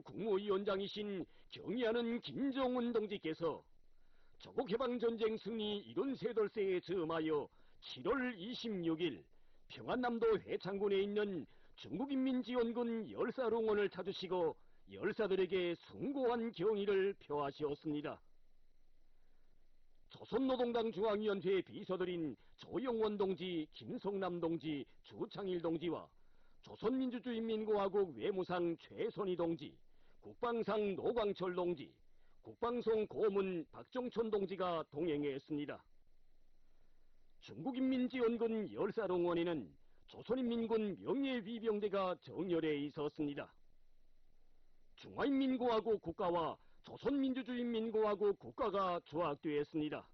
국무위원장이신 경의하는 김정은 동지께서 조국해방전쟁 승리 78세에 즈음하여 7월 26일 평안남도 회창군에 있는 중국인민지원군 열사롱원을 찾으시고 열사들에게 숭고한 경의를 표하시었습니다. 조선노동당 중앙위원회 비서들인 조영원 동지, 김성남 동지, 주창일 동지와 조선민주주의인민공화국 외무상 최선희 동지, 국방상 노광철 동지, 국방성 고문 박정천 동지가 동행했습니다. 중국인민지원군 열사롱원에는 조선인민군 명예위병대가 정렬해 있었습니다. 중화인민공화국 국가와 조선민주주의인민공화국 국가가 조합되었습니다.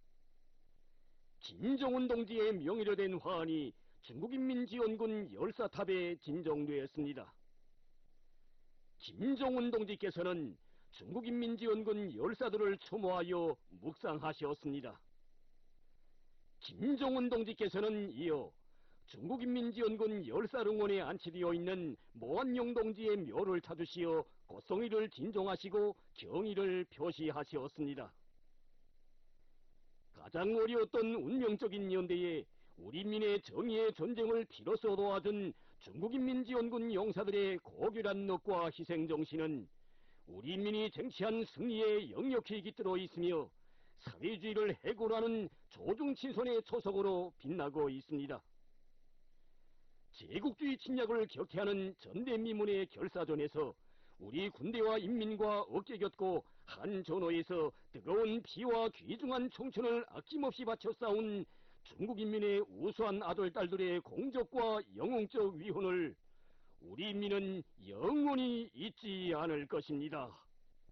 김정은 동지의 명의로 된 화환이 중국인민지원군 열사탑에 진정되었습니다. 김정은 동지께서는 중국인민지원군 열사들을 추모하여 묵상하셨습니다. 김정은 동지께서는 이어 중국인민지원군 열사릉원에 안치되어 있는 모한용 동지의 묘를 찾으시어 고성의를 진정하시고 경의를 표시하셨습니다. 가장 어려웠던 운명적인 연대에 우리 민의 정의의 전쟁을 피로써 도와준 중국인민지원군 용사들의 고결한 넋과 희생정신은 우리 민이 쟁취한 승리에 역력히 깃들어 있으며 사회주의를 해고하는 조중친선의 초석으로 빛나고 있습니다. 제국주의 침략을 격퇴하는 전대미문의 결사전에서 우리 군대와 인민과 어깨 겹고 한 전호에서 뜨거운 피와 귀중한 청춘을 아낌없이 바쳐 싸운 중국인민의 우수한 아들, 딸들의 공적과 영웅적 위훈을 우리 인민은 영원히 잊지 않을 것입니다.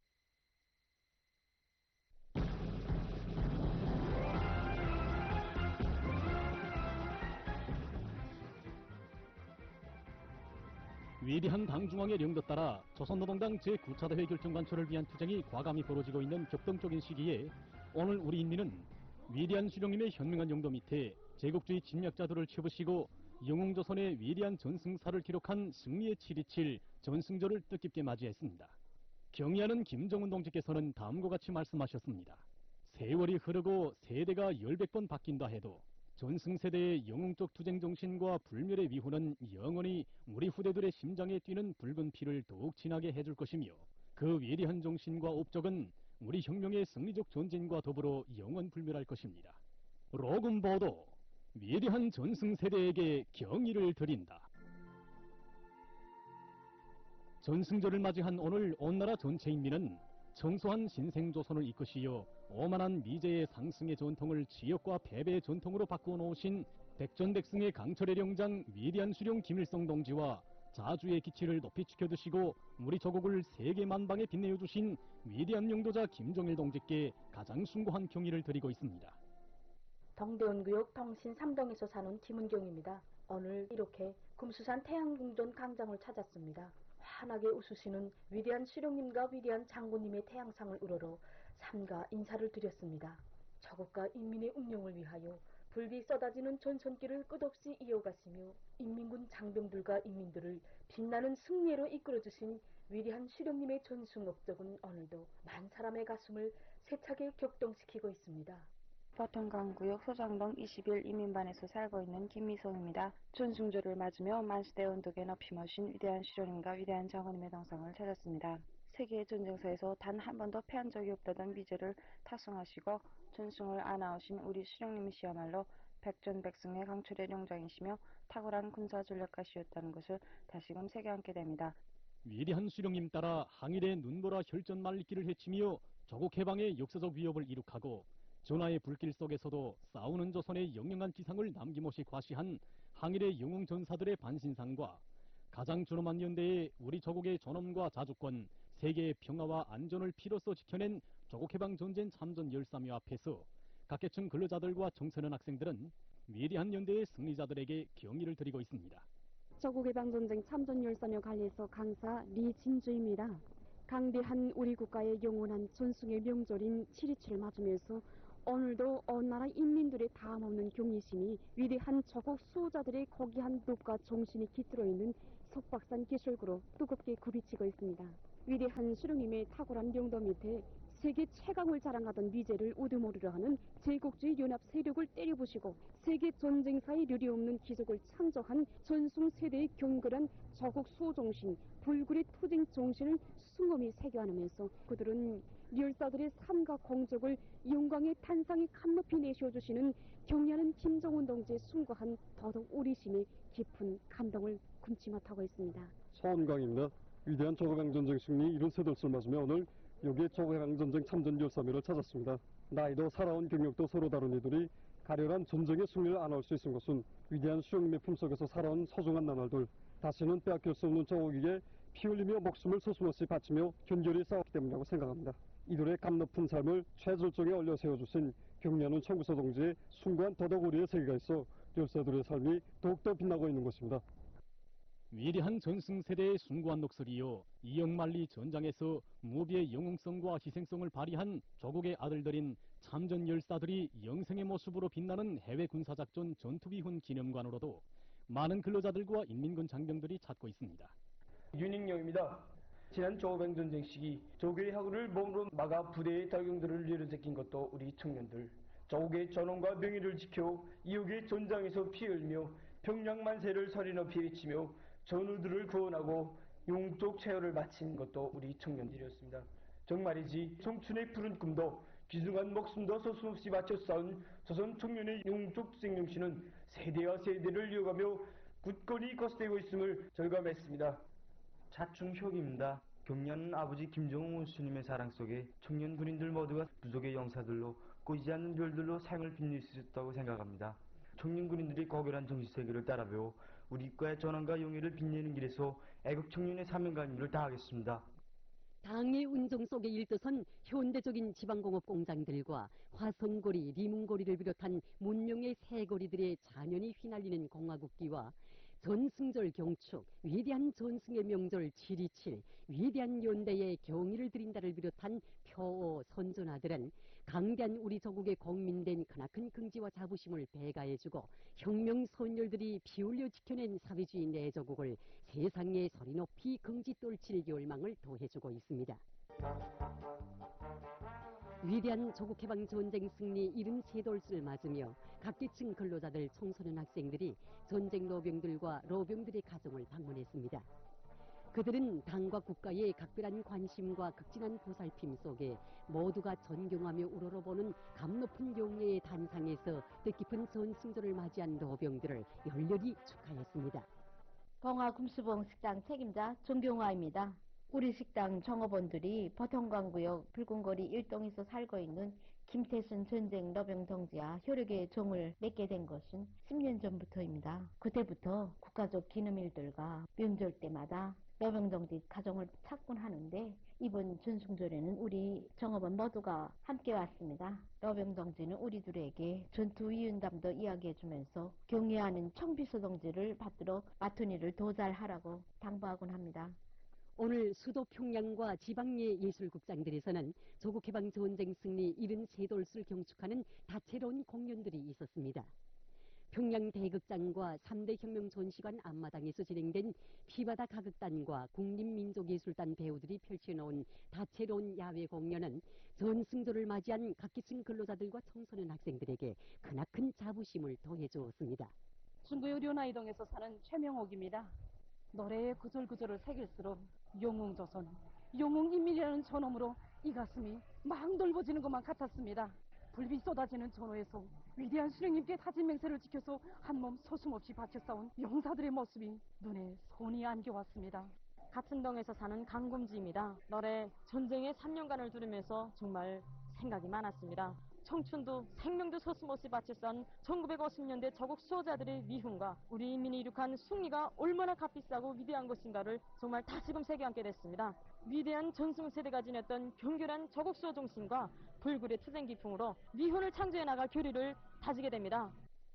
위대한 당중앙의 령도 따라 조선노동당 제9차 대회 결정관철을 위한 투쟁이 과감히 벌어지고 있는 격동적인 시기에 오늘 우리 인민은 위대한 수령님의 현명한 용도 밑에 제국주의 침략자들을 쳐부시고 영웅조선의 위대한 전승사를 기록한 승리의 7.27 전승절을 뜻깊게 맞이했습니다. 경의하는 김정은 동지께서는 다음과 같이 말씀하셨습니다. 세월이 흐르고 세대가 10번 바뀐다 해도 전승세대의 영웅적 투쟁정신과 불멸의 위훈은 영원히 우리 후대들의 심장에 뛰는 붉은 피를 더욱 진하게 해줄 것이며 그 위대한 정신과 업적은 우리 혁명의 승리적 전진과 더불어 영원 불멸할 것입니다. 로금보도 위대한 전승세대에게 경의를 드린다. 전승절을 맞이한 오늘 온 나라 전체 인민은 청소한 신생조선을 이끄시어 오만한 미제의 상승의 전통을 지역과 패배의 전통으로 바꾸어 놓으신 백전백승의 강철의 명장 위대한 수령 김일성 동지와 자주의 기치를 높이 지켜두시고 우리 조국을 세계 만방에 빛내어 주신 위대한 영도자 김정일 동지께 가장 숭고한 경의를 드리고 있습니다. 동대원구역 동신 3동에서 사는 김은경입니다. 오늘 이렇게 금수산 태양궁전 광장을 찾았습니다. 환하게 웃으시는 위대한 수령님과 위대한 장군님의 태양상을 우러러 삼가 인사를 드렸습니다. 조국과 인민의 운명을 위하여 불비 쏟아지는 전선길을 끝없이 이어가시며 인민군 장병들과 인민들을 빛나는 승리로 이끌어주신 위대한 수령님의 전승 업적은 오늘도 만 사람의 가슴을 세차게 격동시키고 있습니다. 보통강구역 소장동 21 이민반에서 살고 있는 김미성입니다. 전승절을 맞으며 만시대 언덕에 높이 모신 위대한 수령님과 위대한 장군님의 동상을 찾았습니다. 세계의 전쟁사에서 단 한 번도 패한 적이 없다던 미제를 타승하시고 전승을 안아오신 우리 수령님이시야말로 백전백승의 강철의 용장이시며 탁월한 군사 전략가시였다는 것을 다시금 새겨안게 됩니다. 위대한 수령님 따라 항일의 눈보라 혈전 말리기를 헤치며 조국 해방의 역사적 위협을 이룩하고 전하의 불길 속에서도 싸우는 조선의 영영한 기상을 남김없이 과시한 항일의 영웅 전사들의 반신상과 가장 존엄한 연대의 우리 조국의 존엄과 자주권, 세계의 평화와 안전을 피로써 지켜낸 조국해방전쟁 참전 열사묘 앞에서 각계층 근로자들과 청소년 학생들은 위대한 연대의 승리자들에게 경의를 드리고 있습니다. 조국해방전쟁 참전 열사묘 관리소 강사 리진주입니다. 강대한 우리 국가의 영원한 전승의 명절인 7.27을 맞으면서 오늘도 온 나라 인민들의 다함없는 경의심이 위대한 조국 수호자들의 고귀한 넋과 정신이 깃들어 있는 석박산 기술구로 뜨겁게 굽이치고 있습니다. 위대한 수령님의 탁월한 명도 밑에 세계 최강을 자랑하던 위제를 우두머리로 하는 제국주의 연합 세력을 때려부시고 세계 전쟁사에 류리없는 기적을 창조한 전승 세대의 견고한 저국 수호정신, 불굴의 투쟁 정신을 숭엄히 새겨안으면서 그들은 열사들의 삶과 공적을 영광의 탄상에 감높이 내세워주시는 경애하는 김정은 동지의 숭고한 더덕 오리심에 깊은 감동을 금치 못하고 있습니다. 서원광입니다. 위대한 저거강전쟁 승리 73돌을 맞으며 오늘 여기에 저거강전쟁 참전 열사묘를 찾았습니다. 나이도 살아온 경력도 서로 다른 이들이 가련한 전쟁의 승리를 안아올 수 있은 것은 위대한 수령님의 품속에서 살아온 소중한 나날들, 다시는 빼앗길 수 없는 저국에게 피 흘리며 목숨을 서슴없이 바치며 견결히 싸웠기 때문이라고 생각합니다. 이들의 감높은 삶을 최절정에 올려 세워주신 경례하는 청구서 동지의 숭고한 더덕우리의 세계가 있어 열사들의 삶이 더욱더 빛나고 있는 것입니다. 위대한 전승세대의 숭고한 녹슬이요 이영만리 전장에서 무비의 영웅성과 희생성을 발휘한 조국의 아들들인 참전 열사들이 영생의 모습으로 빛나는 해외 군사작전 전투비훈 기념관으로도 많은 근로자들과 인민군 장병들이 찾고 있습니다. 윤익영입니다. 지난 조병전쟁 시기 조국의 학우를 몸으로 막아 부대의 달경들을 내려제낀 것도 우리 청년들. 조국의 전원과 명예를 지켜 이국의 전장에서 피 흘리며 평양만세를 소리 높이 외치며 전우들을 구원하고 용족 체열을 마친 것도 우리 청년들이었습니다. 정말이지 청춘의 푸른 꿈도 귀중한 목숨도 서슴없이 바쳐 싸운 조선 청년의 용족 생명신은 세대와 세대를 이어가며 굳건히 거스되고 있음을 절감했습니다. 차충혁입니다. 경례하는 아버지 김정은 원수님의 사랑 속에 청년 군인들 모두가 부족의 영사들로 꺼지지 않는 별들로 삶을 빛낼 수 있었다고 생각합니다. 청년 군인들이 고결한 정치세계를 따라 배워 우리 국가의 전환과 영예를 빛내는 길에서 애국 청년의 사명감을 다하겠습니다. 당의 운정 속에 일떠선 현대적인 지방공업 공장들과 화성고리, 리문고리를 비롯한 문명의 새고리들의 잔연이 휘날리는 공화국기와 전승절 경축, 위대한 전승의 명절 7.27, 위대한 연대의 경의를 드린다를 비롯한 표어 선전아들은 강대한 우리 조국의 공민된 크나큰 긍지와 자부심을 배가해주고 혁명 선열들이 피울려 지켜낸 사회주의 내조국을 세상에 소리 높이 긍지 떨칠 열망을 더해주고 있습니다. 위대한 조국해방 전쟁 승리 73돌을 맞으며 각계층 근로자들, 청소년 학생들이 전쟁 노병들과 로병들의 가정을 방문했습니다. 그들은 당과 국가의 각별한 관심과 극진한 보살핌 속에 모두가 존경하며 우러러보는 감높은 용예의 단상에서 뜻깊은 전승절을 맞이한 노병들을 열렬히 축하했습니다. 봉화금수봉 식당 책임자 정경화입니다. 우리 식당 종업원들이 보통광구역 붉은거리 1동에서 살고 있는 김태순 전쟁 노병 동지와 혈육의 정을 맺게 된 것은 10년 전부터입니다. 그때부터 국가적 기념일들과 명절 때마다 노병 동지 가정을 찾곤 하는데 이번 전승절에는 우리 종업원 모두가 함께 왔습니다. 노병 동지는 우리들에게 전투 위훈담도 이야기해주면서 경애하는 청비서 동지를 받들어 맡은 일을 더 잘하라고 당부하곤 합니다. 오늘 수도 평양과 지방의 예술극장들에서는 조국해방 전쟁 승리 73돌을 경축하는 다채로운 공연들이 있었습니다. 평양 대극장과 3대 혁명 전시관 앞마당에서 진행된 피바다 가극단과 국립민족예술단 배우들이 펼쳐놓은 다채로운 야외 공연은 전승절을 맞이한 각계층 근로자들과 청소년 학생들에게 크나큰 자부심을 더해주었습니다. 중구 류나이동에서 사는 최명옥입니다. 노래의 구절구절을 새길수록 영웅조선, 영웅인민이라는 전엄으로 이 가슴이 막 넓어지는 것만 같았습니다. 불빛 쏟아지는 전호에서 위대한 수령님께 다진 맹세를 지켜서 한몸 서슴없이 바쳐 싸운 용사들의 모습이 눈에 선이 안겨왔습니다. 같은 동에서 사는 강금지입니다. 노래 전쟁의 3년간을 들으면서 정말 생각이 많았습니다. 청춘도 생명도 서슴없이 바쳐 싼 1950년대 조국 수호자들의 미훈과 우리 인민이 이룩한 승리가 얼마나 값비싸고 위대한 것인가를 정말 다시금 새겨안게 됐습니다. 위대한 전승세대가 지녔던 경결한 조국 수호 정신과 불굴의 투쟁 기풍으로 미훈을 창조해 나갈 교리를 다지게 됩니다.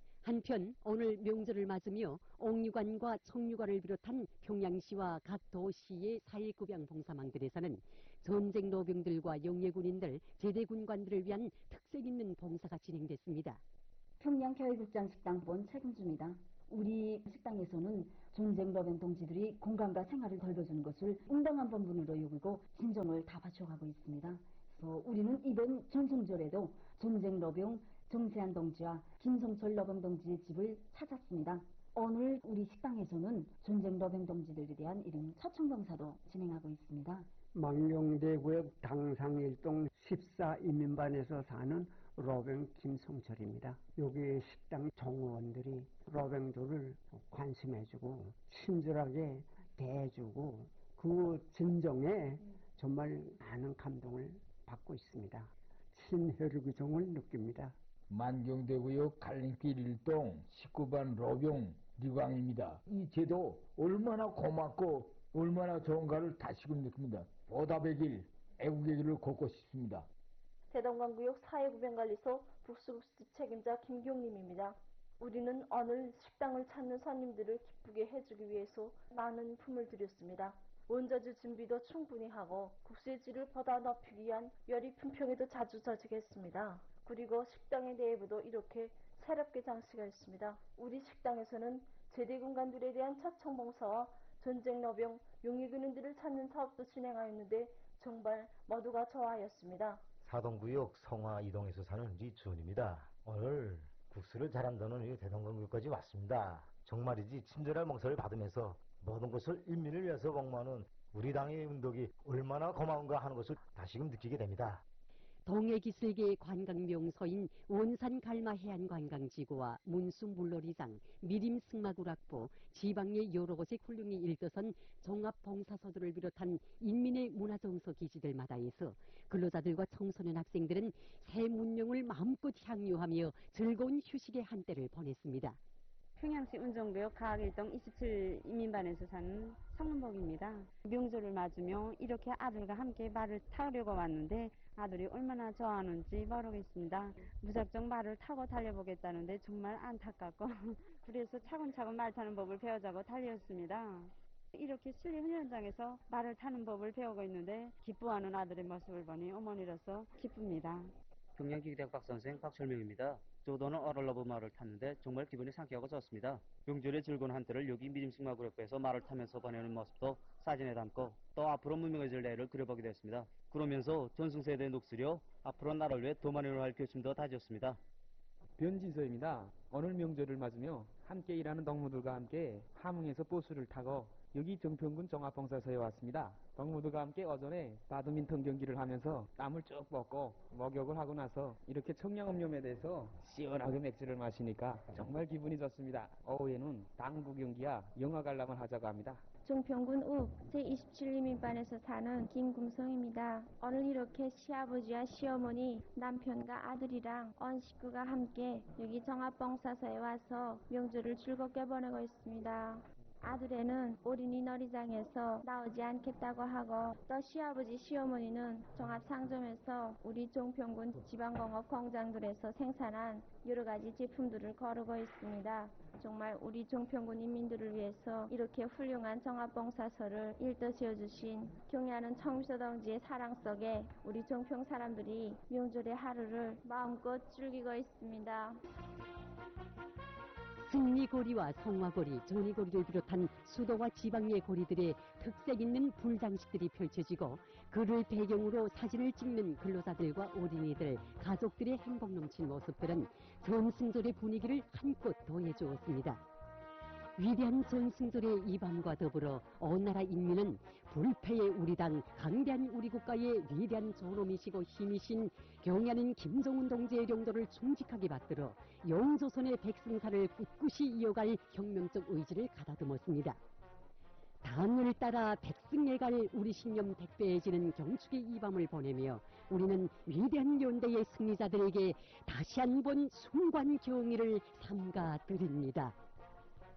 한편 오늘 명절을 맞으며 옥류관과 청류관을 비롯한 평양시와 각 도시의 사회급양 봉사망들에서는 전쟁 노병들과 영예군인들, 제대군관들을 위한 특색 있는 봉사가 진행됐습니다. 평양교회극장 식당본 책임집니다. 우리 식당에서는 전쟁 러병 동지들이 공간과 생활을 돌봐주는 것을 응당한 본분으로 여기고 진정을 다 바쳐가고 있습니다. 그래서 우리는 이번 전승절에도 전쟁 러병 정세한 동지와 김성철 러병 동지의 집을 찾았습니다. 오늘 우리 식당에서는 전쟁 러병 동지들에 대한 이름 초청봉사도 진행하고 있습니다. 망경대구역 당상일동 14인민반에서 사는 러병 김성철입니다. 여기 식당 종업원들이 러병조를 관심해주고 친절하게 대해주고 그 진정에 정말 많은 감동을 받고 있습니다. 친혈의정을 느낍니다. 만경대구역 갈림길 1동 19반 러병 리광입니다. 이 제도 얼마나 고맙고 얼마나 좋은가를 다시금 느낍니다. 보답의 길, 애국의 길을 걷고 싶습니다. 대동강구역 사회구병관리소 북수국수 책임자 김경림입니다. 우리는 오늘 식당을 찾는 손님들을 기쁘게 해주기 위해서 많은 품을 드렸습니다. 원자재 준비도 충분히 하고 국수의 질을 보다 높이기 위한 요리 품평에도 자주 조직했습니다. 그리고 식당의 내부도 이렇게 새롭게 장식하였습니다. 우리 식당에서는 제대군관들에 대한 초청봉사와 전쟁 러병 용의군인들을 찾는 사업도 진행하였는데 정말 모두가 좋아하였습니다. 사동구역 성화 이동에서 사는 리주원입니다. 오늘 국수를 잘한다는 이 대동강구역까지 왔습니다. 정말이지 친절한 봉사를 받으면서 모든 것을 인민을 위해서 복무하는 우리 당의 운동이 얼마나 고마운가 하는 것을 다시금 느끼게 됩니다. 동해기슭의 관광명소인 원산갈마해안관광지구와 문수물놀이장, 미림승마구락부, 지방의 여러 곳에 훌륭히 일떠선 종합봉사소들을 비롯한 인민의 문화정서 기지들마다에서 근로자들과 청소년 학생들은 새 문명을 마음껏 향유하며 즐거운 휴식의 한때를 보냈습니다. 평양시 운정구역 가학일동 27인민반에서 사는 성문복입니다. 명절을 맞으며 이렇게 아들과 함께 말을 타려고 왔는데 아들이 얼마나 좋아하는지 모르겠습니다. 무작정 말을 타고 달려보겠다는데 정말 안타깝고 그래서 차근차근 말 타는 법을 배우자고 달렸습니다. 이렇게 실내 훈련장에서 말을 타는 법을 배우고 있는데 기뻐하는 아들의 모습을 보니 어머니로서 기쁩니다. 평양기계대학 박선생 박철명입니다. 저도는 어럴러브 말을 탔는데 정말 기분이 상쾌하고 좋습니다. 명절의 즐거운 한때를 여기 미림승마구역에서 말을 타면서 보내는 모습도 사진에 담고 또 앞으로 문명해질 내일을 그려보게 됐습니다. 그러면서 전승세대에 녹슬여 앞으로 나라를 위해 더 많이 노력할 결심도 다졌습니다. 변진서입니다. 오늘 명절을 맞으며 함께 일하는 동무들과 함께 함흥에서 버스를 타고 여기 정평군 종합봉사소에 왔습니다. 동무들과 함께 오전에 바드민턴 경기를 하면서 땀을 쭉 뻗고 목욕을 하고 나서 이렇게 청량음료에 대해서 시원하게 맥주를 마시니까 정말 기분이 좋습니다. 오후에는 당구 경기와 영화 관람을 하자고 합니다. 종평군 읍 제27인민반에서 사는 김금성입니다. 오늘 이렇게 시아버지와 시어머니, 남편과 아들이랑 온 식구가 함께 여기 종합봉사소에 와서 명절을 즐겁게 보내고 있습니다. 아들애는 어린이 놀이장에서 나오지 않겠다고 하고 또 시아버지 시어머니는 종합상점에서 우리 종평군 지방공업 공장들에서 생산한 여러가지 제품들을 거르고 있습니다. 정말 우리 종평군 인민들을 위해서 이렇게 훌륭한 종합봉사소를 일떠세워주신 경애하는 청미소 동지의 사랑 속에 우리 종평 사람들이 명절의 하루를 마음껏 즐기고 있습니다. 승리고리와 성화고리, 전이고리를 비롯한 수도와 지방의 고리들의 특색 있는 불장식들이 펼쳐지고 그를 배경으로 사진을 찍는 근로자들과 어린이들, 가족들의 행복 넘친 모습들은 전승절의 분위기를 한껏 더해주었습니다. 위대한 전승절의 이 밤과 더불어 온 나라 인민은 불패의 우리 당, 강대한 우리 국가의 위대한 존엄이시고 힘이신 경애하는 김정은 동지의 용도를 충직하게 받들어 영조선의 백승사를 꿋꿋이 이어갈 혁명적 의지를 가다듬었습니다. 당을 따라 백승에 갈 우리 신념 백배해지는 경축의 이 밤을 보내며 우리는 위대한 연대의 승리자들에게 다시 한 번 숭고한 경의를 삼가 드립니다.